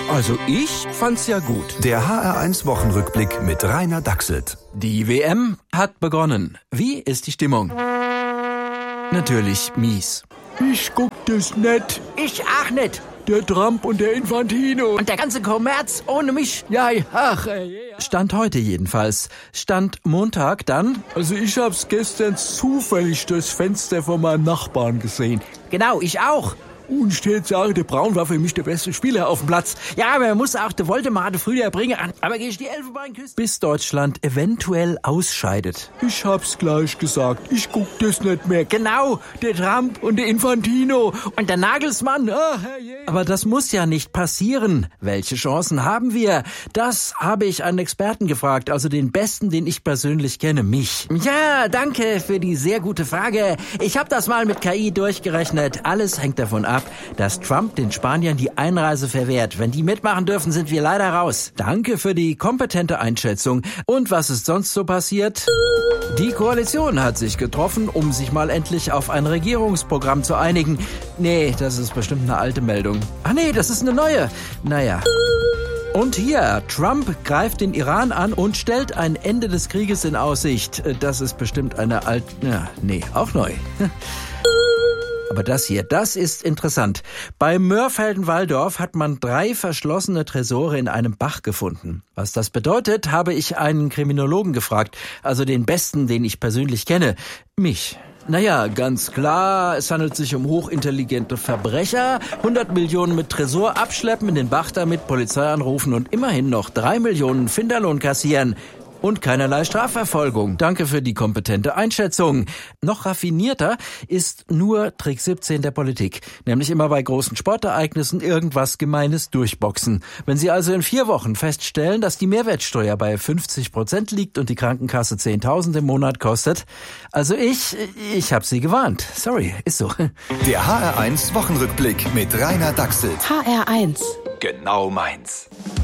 Also ich fand's ja gut. Der HR1-Wochenrückblick mit Rainer Dachselt. Die WM hat begonnen. Wie ist die Stimmung? Natürlich mies. Ich guck das nicht. Ich auch nicht. Der Trump und der Infantino. Und der ganze Kommerz ohne mich. Ja, ach, Stand heute jedenfalls. Stand Montag dann. Also ich hab's gestern zufällig durchs Fenster von meinem Nachbarn gesehen. Genau, ich auch. Und ich jetzt sagen, der Braun war für mich der beste Spieler auf dem Platz. Ja, aber er muss auch der Voldemort früher bringen. Aber gehe ich die Elfenbeinküste? Bis Deutschland eventuell ausscheidet. Ich hab's gleich gesagt. Ich guck das nicht mehr. Genau, Der Trump und der Infantino. und der Nagelsmann. Aber das muss ja nicht passieren. Welche Chancen haben wir? Das habe ich einen Experten gefragt, also den besten, den ich persönlich kenne, mich. Ja, danke für die sehr gute Frage. Ich habe das mal mit KI durchgerechnet. Alles hängt davon ab, dass Trump den Spaniern die Einreise verwehrt. Wenn die mitmachen dürfen, sind wir leider raus. Danke für die kompetente Einschätzung. Und was ist sonst so passiert? Die Koalition hat sich getroffen, um sich mal endlich auf ein Regierungsprogramm zu einigen. Nee, das ist bestimmt eine alte Meldung. Ach nee, das ist eine neue. Naja. Und hier, Trump greift den Iran an und stellt ein Ende des Krieges in Aussicht. Das ist bestimmt eine alte... Ja, nee, auch neu. Aber das hier, das ist interessant. Bei Mörfelden-Walldorf hat man 3 verschlossene Tresore in einem Bach gefunden. Was das bedeutet, habe ich einen Kriminologen gefragt, also den besten, den ich persönlich kenne, mich. Naja, ganz klar, es handelt sich um hochintelligente Verbrecher, 100 Millionen mit Tresor abschleppen, in den Bach damit, Polizei anrufen und immerhin noch 3 Millionen Finderlohn kassieren. Und keinerlei Strafverfolgung. Danke für die kompetente Einschätzung. Noch raffinierter ist nur Trick 17 der Politik. Nämlich immer bei großen Sportereignissen irgendwas Gemeines durchboxen. Wenn Sie also in 4 Wochen feststellen, dass die Mehrwertsteuer bei 50% liegt und die Krankenkasse 10.000 im Monat kostet. Also ich habe Sie gewarnt. Sorry, ist so. Der HR1-Wochenrückblick mit Rainer Dachselt. HR1. Genau meins.